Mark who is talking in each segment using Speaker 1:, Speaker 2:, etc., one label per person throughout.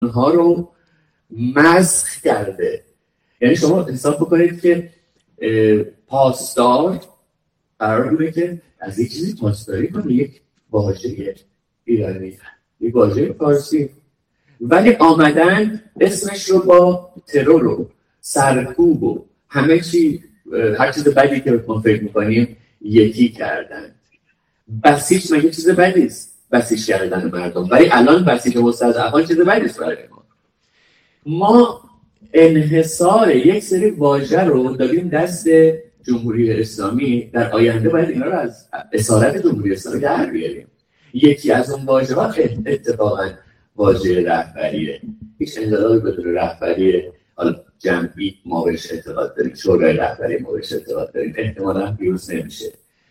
Speaker 1: ها رو مسخ کرده. یعنی شما حساب بکنید که پاسدار قرار بوده که از یک چیزی پاسداری کنه، یک واژه ایرانی، یک واژه فارسی، ولی آمدن اسمش رو با ترور و سرکوب و همه چی، هر چیز بدی که ما فکر میکنیم یکی کردن. بسیج مگه چیز بدی است؟ بسیج کردن مردم، ولی الان بسیج مستضعفان چیز بدی است برای ما. انحصار یک سری واژه رو دادیم دست جمهوری اسلامی، در آینده باید اینا رو از اسارت جمهوری اسلامی در بیاریم. یکی از اون واژه‌ها اتفاقا واژه رهبریه. هیچ انقلابی بدون رهبری حالا جمعی ما بهش اعتقاد داریم، شورای رهبری ما بهش اعتقاد داریم، احتمالاً پیروز نمیشه.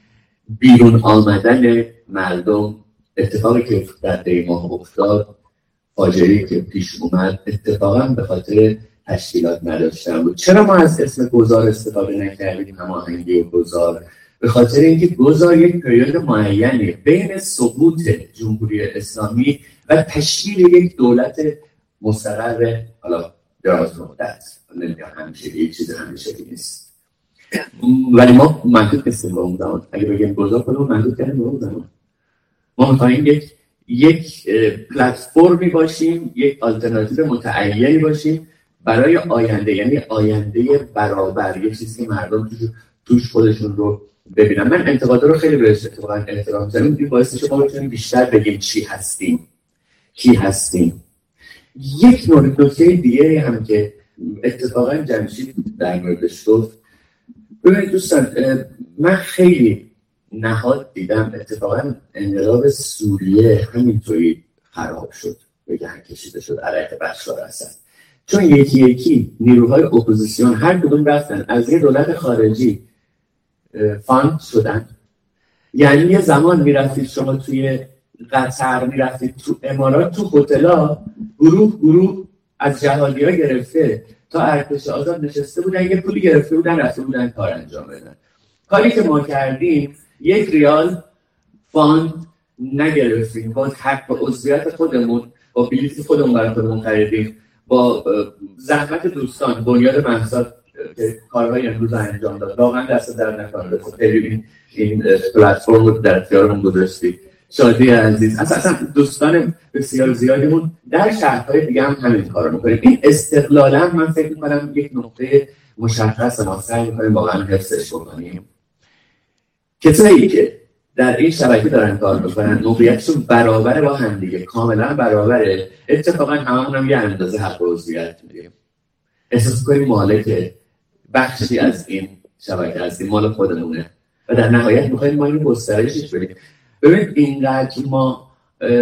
Speaker 1: بیرون آمدن مردم، اتفاقی که در دی ماه افتاد، فاجعه‌ای که پیش اومد، اتفاقا به خاطر تشکیلات نداشتن بود. چرا ما از اسم گذار استفاده نکردیم؟ هماهنگی گذار به خاطر اینکه گذار یک پریود معینی بین سقوط جمهوری اسلامی و تشکیل یک دولت مستقر حالا دراز مدت، نمیگم همیشه یک چیز همیشه نیست، ولی ما محدود نیستیم با اون زمان. اگه بگیم گذار کنیم محدود کردیم با اون زمان. ما میخواییم یک پلتفرمی باشیم، یک آلترناتیو متعینی باشیم برای آینده، یعنی آینده برابر، یک چیزی که مردم توش خودشون رو ببینن. من انتقادا رو خیلی بهش اتفاقا احترام دارم، این باعث میشه ما بتونیم بیشتر بگیم چی هستیم، کی هستیم. یک نکته دیگه هم که اتفاقا جمشید در موردش گفت، ببینید دوستان، من خیلی نهاد دیدم اتفاقا انقلاب سوریه همینطوری خراب شد، بگن کشیده شد علیه بشار اسد، چون یکی یکی نیروهای اپوزیسیون هر کدوم رفتن از یه دولت خارجی فاند شدن. یعنی یه زمان میرفتید شما توی قطر، میرفتید تو امارات، تو هتل‌ها گروه از جهادی‌ها گرفته تا ارتش آزاد نشسته بودن، یه پولی گرفته بودن رفته بودن کار انجام بدن. کاری که ما کردیم 1 ریال فاند نگرفتیم، با حق با عضویت خودمون، با بلیط خودمون برای خودمون خریدیم، با زحمت دوستان، بنیاد مهسا که کارهای امروز انجام داد، واقعا دست در نکنه. خیلی این پلتفرم رو در اختیارمون گذاشتی. شادی عزیز، اصلا دوستان بسیار زیادیمون در شهرهای دیگه هم همین کارو میکنیم. این استقلالا من فکر میکنم یک نقطه مشخص ما سعی میکنیم واقعا حفظش بکنیم. کسایی که در این شبکه دارن کار میکنن موقعیتشون برابر با هم دیگه، کاملا برابره. اتفاقا هممون هم یه اندازه حق و عضویت میدیم، احساس کنیم مالک بخشی از این شبکه هستیم، مال خودمونه و در نهایت میخوایم ما اینو گسترشش بدیم. ببینید اینقدر ما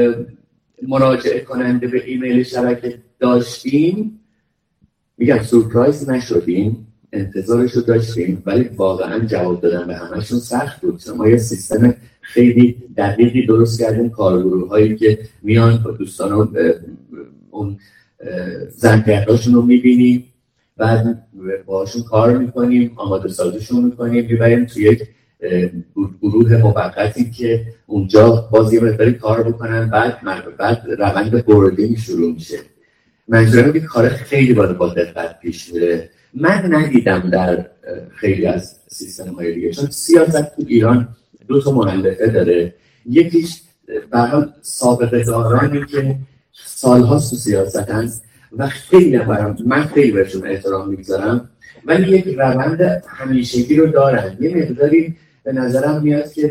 Speaker 1: مراجعه کننده به ایمیل شبکه داشتیم، میگم سورپرایز نشدیم، انتظارش رو داشتیم، ولی واقعا جواب دادن به همشون سخت بود. ما یه سیستم خیلی دقیقی درست کردیم، کارگروه هایی که میان با دوستان رو اون زنگرداشون رو میبینیم، بعد باشون کار میکنیم، آماده سازیشون میکنیم، میبریم توی یک گروه موقتی که اونجا باز یه مقداری کار بکنن، بعد روند بوردینگ شروع میشه. منظورم که کار خیلی با دقت پیش میره. من ندیدم در خیلی از سیستم های دیگه، چون سیاست تو ایران 2 مؤلفه داره. یکیش به حال سابقه دارانی که سالهاست تو سیاست هست و خیلی من خیلی بهشون احترام میگذارم، ولی یک روند همیشگی رو دارن. یه مقداری به نظرم میاد که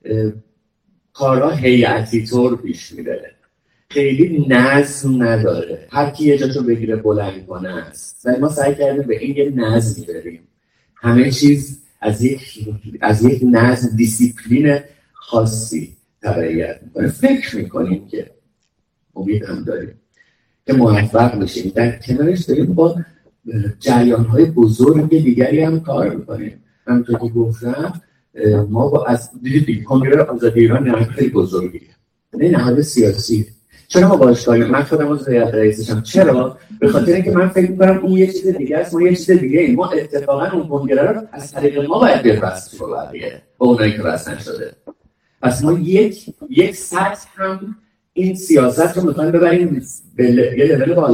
Speaker 1: کارها هیئتی طور پیش میره، خیلی نظم نداره، هر کی یه جاشو بگیره بلند کنه است. و ما سعی کردیم به این یه نظم بریم، همه چیز از یک نظم، دیسیپلین خاصی تبعیت میکنه. فکر میکنیم که امید هم داریم که موفق بشیم. در کنارش داریم با جریان‌های بزرگ دیگری هم کار میکنیم. همونطور که گفتم ما با دیدید کنگره آزادی ایران نهاد خیلی بزرگیه، نهاد سیاسی. چرا ما باش کاریم؟ من خودم از هیئت رئیسشم. چرا؟ به خاطر اینکه من فکر می‌کنم اون یه چیز دیگه است، ما یه چیز دیگه ایم. ما اتفاقا اون کنگره رو از طریق ما باید بفرستیم با بقیه، با اونایی که واسه نشده. پس ما یک سطح هم این سیاست رو میخوایم ببریم به یه لول بالا.